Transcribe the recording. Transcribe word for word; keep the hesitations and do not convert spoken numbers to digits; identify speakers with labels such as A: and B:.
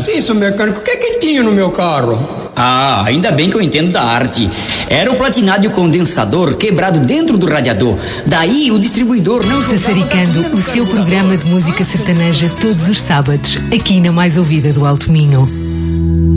A: Sim, seu mecânico, o que é que tinha no meu carro?
B: Ah, ainda bem que eu entendo da arte. Era o platinado e o condensador quebrado dentro do radiador. Daí o distribuidor não...
C: Sassaricando, o seu programa de música sertaneja todos os sábados, aqui na Mais Ouvida do Alto Minho.